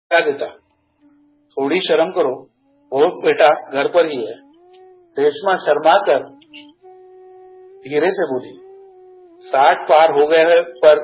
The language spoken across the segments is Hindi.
क्या देता, थोड़ी शर्म करो, वो बेटा घर पर ही है। रेशमा शर्मा कर धीरे से बोली, 60 पार हो गए हैं, पर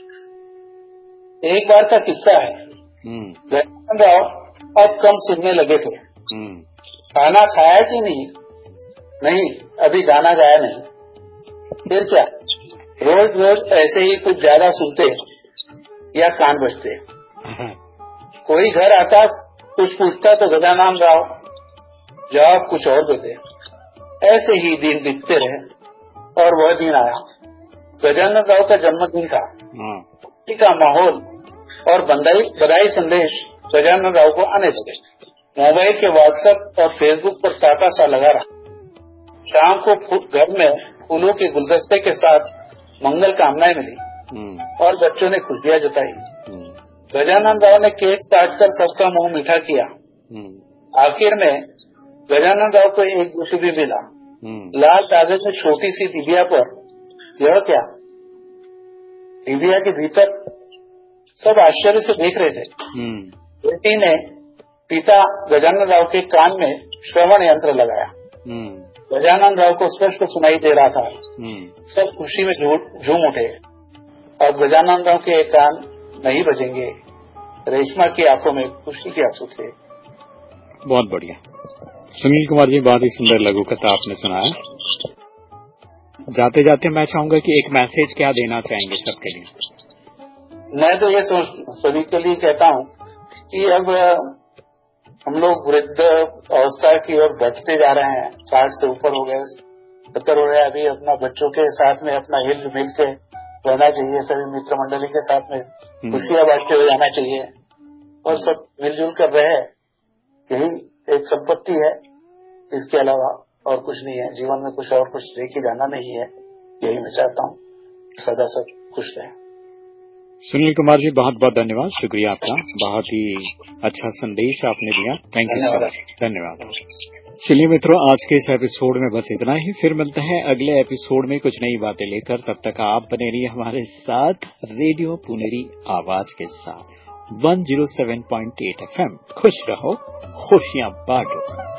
एक बार का किस्सा है। दयानंद राव अब कम सुनने लगे थे। खाना खाया कि नहीं? नहीं, अभी गाना गाया नहीं। फिर क्या, रोज रोज ऐसे ही कुछ ज्यादा सुनते या कान बजते। कोई घर आता, कुछ पूछता तो गजानन राव जवाब कुछ और देते। ऐसे ही दिन बीतते रहे और वह दिन आया। गजानन राव का जन्मदिन था। का माहौल और बधाई संदेश गजानन राव को आने लगे। मोबाइल के व्हाट्सएप और फेसबुक पर तांता सा लगा रहा। शाम को घर में फूलों के गुलदस्ते के साथ मंगल कामनाएं मिली और बच्चों ने खुशियां जताई। गजानन राव ने केक काटकर सबका मुंह मीठा किया। आखिर में गजानन राव को एक गिफ्ट भी मिला। लाल कागज में छोटी सी डिबिया पर, यह क्या? डिबिया के भीतर सब आश्चर्य से देख रहे थे। बेटी ने पिता गजानन राव के कान में श्रवण यंत्र लगाया। गजानन राव को स्पष्ट सुनाई दे रहा था। सब खुशी में झूम उठे। अब गजानन राव के कान नहीं बजेंगे। रेशमा की आंखों में खुशी के आंसू थे। बहुत बढ़िया सुनील कुमार जी, बहुत ही सुंदर लघु कथा आपने सुनाया। जाते जाते मैं चाहूंगा कि एक मैसेज क्या देना चाहेंगे सबके लिए? मैं तो ये सभी के लिए कहता हूँ कि अब हम लोग वृद्ध अवस्था की ओर बढ़ते जा रहे हैं। 60 से ऊपर हो गए, 70 हो गए। अभी अपना बच्चों के साथ में अपना हिल मिल के रहना चाहिए। सभी मित्र मंडली के साथ में खुशियां बांटते हुए जाना चाहिए और सब मिलजुल कर रहे। यही एक संपत्ति है, इसके अलावा और कुछ नहीं है। जीवन में कुछ और कुछ लेके जाना नहीं है। यही मैं चाहता हूँ, सदा सब खुश रहे। सुनील कुमार जी, बहुत बहुत धन्यवाद, शुक्रिया आपका। बहुत ही अच्छा संदेश आपने दिया। थैंक यू सो मच, धन्यवाद। चलिए मित्रों, आज के इस एपिसोड में बस इतना ही। फिर मिलते हैं अगले एपिसोड में कुछ नई बातें लेकर। तब तक आप बने रहिए हमारे साथ रेडियो पुनेरी आवाज के साथ 107.8 FM। खुश रहो, खुशियां बांटो।